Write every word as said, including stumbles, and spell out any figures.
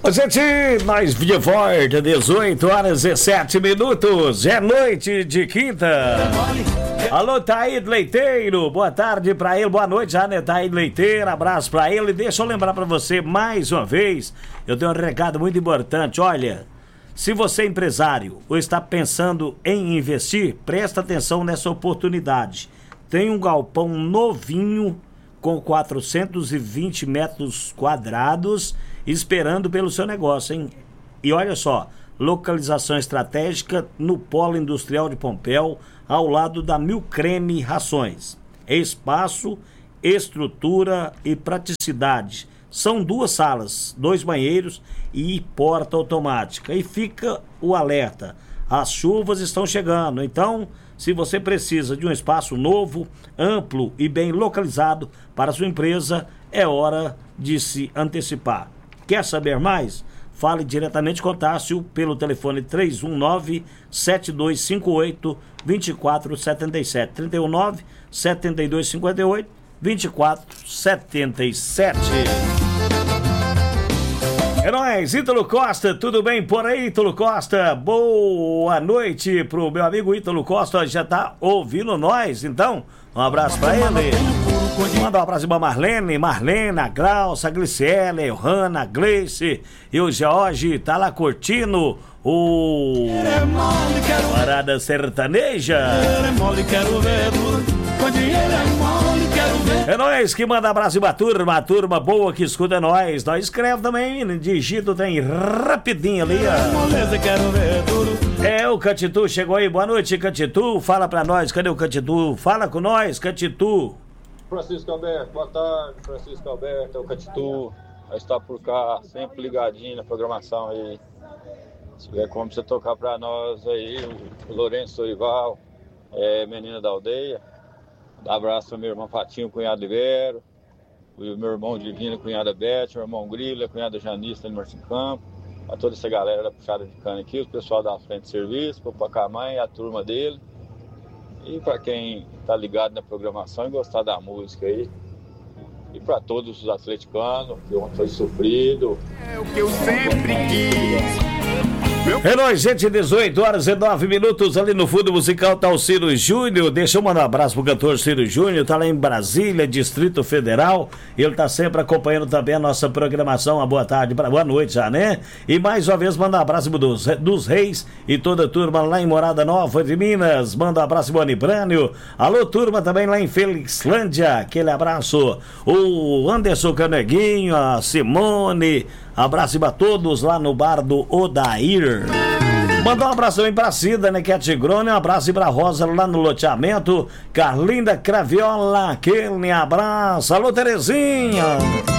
Gente, nós de volta, dezoito horas e sete minutos, é noite de quinta. Alô, Taíde Leiteiro, boa tarde pra ele, boa noite já, né, Taíde Leiteiro, abraço pra ele. Deixa eu lembrar pra você, mais uma vez, eu tenho um recado muito importante, olha, se você é empresário ou está pensando em investir, presta atenção nessa oportunidade. Tem um galpão novinho com quatrocentos e vinte metros quadrados esperando pelo seu negócio, hein? E olha só, localização estratégica no Polo Industrial de Pompéu, ao lado da Milcreme Rações. Espaço, estrutura e praticidade. São duas salas, dois banheiros e porta automática. E fica o alerta, as chuvas estão chegando, então se você precisa de um espaço novo, amplo e bem localizado para sua empresa, é hora de se antecipar. Quer saber mais? Fale diretamente com o Tássio pelo telefone três um nove, sete dois cinco oito, dois quatro sete sete. três um nove, sete dois cinco oito, dois quatro sete sete. É nóis, Ítalo Costa, tudo bem por aí, Ítalo Costa? Boa noite pro meu amigo Ítalo Costa, já tá ouvindo nós, então, um abraço pra ele. Manda um abraço pra Marlene, Marlena, Glaucia, Gliciele, Johanna, Gleice e o George, tá lá curtindo o Parada Sertaneja. É nós que manda abraço pra turma, a turma boa que escuta nós. Nós escreve também, digito tem rapidinho ali, ó. É, o Catitu chegou aí, boa noite, Catitu, fala pra nós, cadê o Catitu? Fala com nós, Catitu. Francisco Alberto, boa tarde, Francisco Alberto, é o Catitu, está por cá, sempre ligadinho na programação aí. Se tiver como você tocar pra nós aí, o Lourenço Sorival, é, menina da aldeia. Dá abraço pro meu irmão Patinho, cunhado Ibero, o meu irmão Divino, cunhada Beth, meu irmão Grilo, a cunhada Janice, no Martim Campo, a toda essa galera da puxada de cana aqui, o pessoal da frente de serviço, pro Pacamã e a turma dele. E para quem tá ligado na programação e gostar da música aí. E para todos os atleticanos, que ontem foi sofrido. É o que eu sempre quis. É nóis, gente, dezoito horas e nove minutos, ali no fundo musical tá o Ciro Júnior. Deixa eu mandar um abraço pro cantor Ciro Júnior, tá lá em Brasília, Distrito Federal. Ele tá sempre acompanhando também a nossa programação. Uma boa tarde, boa noite já, né? E mais uma vez manda um abraço dos, dos Reis e toda a turma lá em Morada Nova de Minas. Manda um abraço pro Anibrânio. Alô, turma também lá em Felixlândia, aquele abraço. O Anderson Caneguinho, a Simone. Abraço pra todos lá no bar do Odair. Mandar um abraço também pra Cida, né, que é Tigrone. Um abraço pra Rosa lá no loteamento. Carlinda Craviola, aquele abraço. Alô, Terezinha.